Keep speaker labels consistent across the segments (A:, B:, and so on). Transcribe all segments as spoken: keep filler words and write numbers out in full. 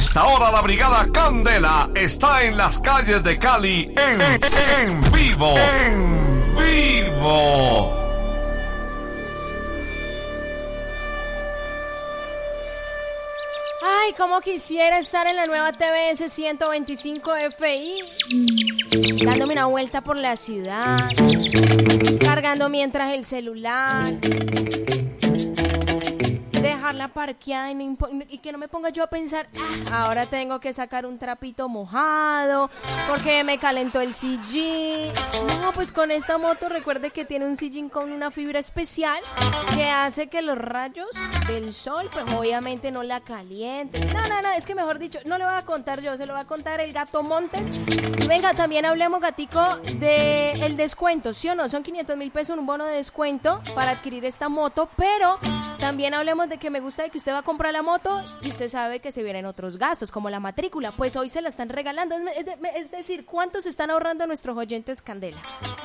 A: esta hora la Brigada Candela está en las calles de Cali en, en vivo. En vivo.
B: Ay, cómo quisiera estar en la nueva T V S ciento veinticinco F I, dándome una vuelta por la ciudad, cargando mientras el celular, dejarla parqueada y, no impo- y que no me ponga yo a pensar, ah, ahora tengo que sacar un trapito mojado porque me calentó el sillín. No, pues con esta moto recuerde que tiene un sillín con una fibra especial que hace que los rayos del sol, pues obviamente no la calienten. No, no, no, es que mejor dicho, no le voy a contar yo, se lo va a contar el Gato Montes. Y venga, también hablemos, gatico, de el descuento, ¿sí o no? Son quinientos mil pesos en un bono de descuento para adquirir esta moto, pero también hablemos de que me gusta de que usted va a comprar la moto y usted sabe que se vienen otros gastos, como la matrícula, pues hoy se la están regalando. Es, es, es decir, ¿cuántos están ahorrando nuestros oyentes Candela?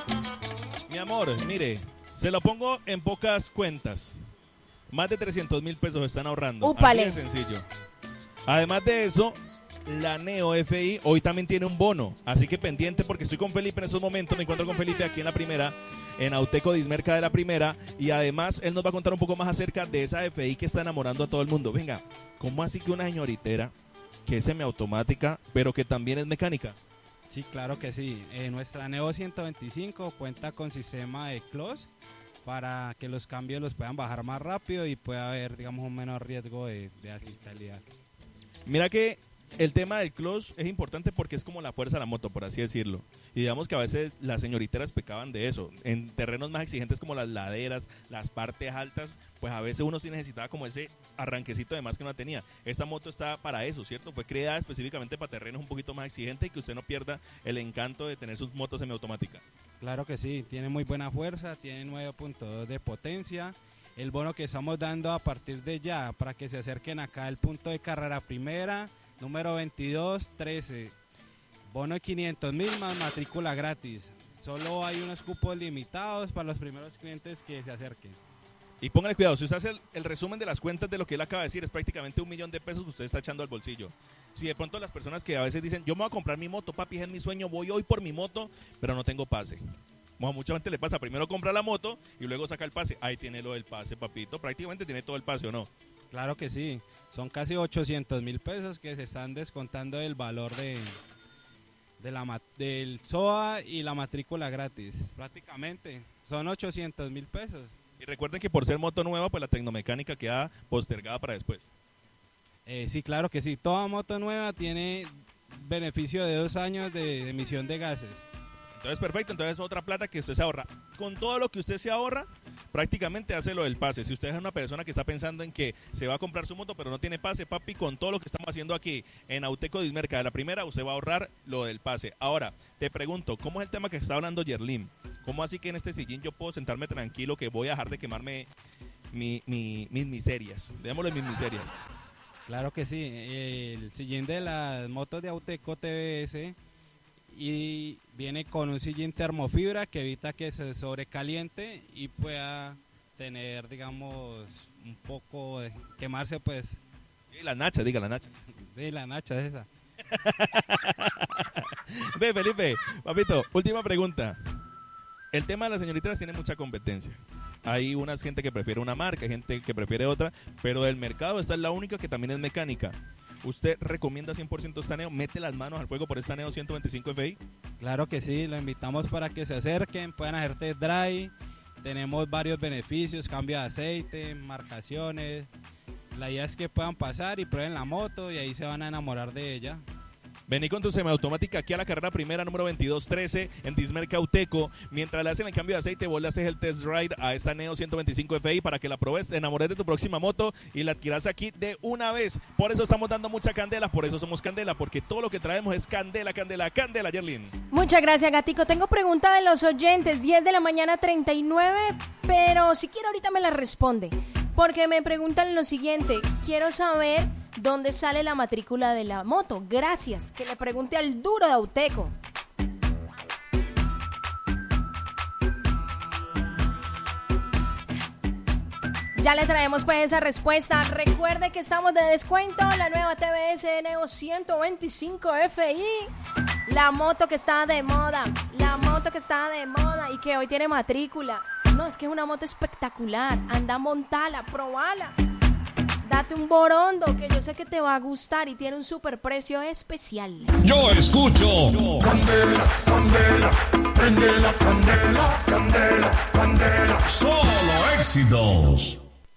C: Mi amor, mire, se lo pongo en pocas cuentas. Más de trescientos mil pesos están ahorrando.
B: Úpale.
C: Así de sencillo. Además de eso, la Neo F I hoy también tiene un bono. Así que pendiente porque estoy con Felipe en estos momentos. Me encuentro con Felipe aquí en la primera, en Auteco Dismerca de la primera. Y además él nos va a contar un poco más acerca de esa F I que está enamorando a todo el mundo. Venga, ¿cómo así que una señoritera que es semiautomática, pero que también es mecánica?
D: Sí, claro que sí. Eh, nuestra Neo ciento veinticinco cuenta con sistema de clutch para que los cambios los puedan bajar más rápido y pueda haber, digamos, un menor riesgo de, de accidentalidad.
C: Mira que el tema del clutch es importante porque es como la fuerza de la moto, por así decirlo. Y digamos que a veces las señoriteras pecaban de eso. En terrenos más exigentes como las laderas, las partes altas, pues a veces uno sí necesitaba como ese arranquecito de más que no tenía. Esta moto está para eso, ¿cierto? Fue creada específicamente para terrenos un poquito más exigentes y que usted no pierda el encanto de tener sus motos semiautomáticas.
D: Claro que sí, tiene muy buena fuerza, tiene nueve punto dos de potencia. El bono que estamos dando a partir de ya para que se acerquen acá al punto de carrera primera, número veintidós trece, bono de quinientos mil más matrícula gratis. Solo hay unos cupos limitados para los primeros clientes que se acerquen.
C: Y póngale cuidado, si usted hace el, el resumen de las cuentas de lo que él acaba de decir, es prácticamente un millón de pesos que usted está echando al bolsillo. Si de pronto las personas que a veces dicen, yo me voy a comprar mi moto, papi, es mi sueño, voy hoy por mi moto, pero no tengo pase. Bueno, a mucha gente le pasa, primero compra la moto y luego saca el pase. Ahí tiene lo del pase, papito, prácticamente tiene todo el pase, ¿o no?
D: Claro que sí, son casi ochocientos mil pesos que se están descontando del valor de, de la, del S O A y la matrícula gratis. Prácticamente son ochocientos mil pesos.
C: Y recuerden que por ser moto nueva, pues la tecnomecánica queda postergada para después.
D: Eh, sí, claro que sí. Toda moto nueva tiene beneficio de dos años de, de emisión de gases.
C: Entonces, perfecto. Entonces, otra plata que usted se ahorra. Con todo lo que usted se ahorra, prácticamente hace lo del pase. Si usted es una persona que está pensando en que se va a comprar su moto, pero no tiene pase, papi, con todo lo que estamos haciendo aquí en Auteco Dismerca de la primera, usted va a ahorrar lo del pase. Ahora, te pregunto, ¿cómo es el tema que está hablando Yerlin? ¿Cómo así que en este sillín yo puedo sentarme tranquilo, que voy a dejar de quemarme mi, mi, mis miserias? Démosle mis miserias.
D: Claro que sí. El sillín de las motos de Auteco T V S y viene con un sillín termofibra que evita que se sobrecaliente y pueda tener, digamos, un poco de quemarse, pues.
C: Sí, la nacha, diga la nacha.
D: Sí, la nacha es esa.
C: Ve, Felipe, papito, última pregunta. El tema de las señoritas tiene mucha competencia. Hay una gente que prefiere una marca, hay gente que prefiere otra, pero del mercado esta es la única que también es mecánica. ¿Usted recomienda cien por ciento esta Neo? ¿Mete las manos al fuego por esta Neo ciento veinticinco F I?
D: Claro que sí, lo invitamos para que se acerquen, puedan hacer test drive. Tenemos varios beneficios, cambio de aceite, marcaciones. La idea es que puedan pasar y prueben la moto y ahí se van a enamorar de ella.
C: Vení con tu semiautomática aquí a la carrera primera número veintidós trece en Dismerca Auteco. Mientras le hacen el cambio de aceite, vos le haces el test ride a esta Neo ciento veinticinco F I para que la probes, te enamores de tu próxima moto y la adquieras aquí de una vez. Por eso estamos dando mucha candela, por eso somos candela, porque todo lo que traemos es candela, candela, candela, Yerlin.
B: Muchas gracias, Gatico. Tengo pregunta de los oyentes, diez de la mañana treinta y nueve, pero si quiero ahorita me la responde. Porque me preguntan lo siguiente, quiero saber dónde sale la matrícula de la moto. Gracias, que le pregunte al duro de Auteco. Ya le traemos pues esa respuesta. Recuerde que estamos de descuento. La nueva T V S Neo ciento veinticinco F I. La moto que está de moda. La moto que está de moda y que hoy tiene matrícula. No, es que es una moto espectacular. Anda, montala, probala. Date un borondo que yo sé que te va a gustar y tiene un super precio especial.
A: Yo escucho Candela.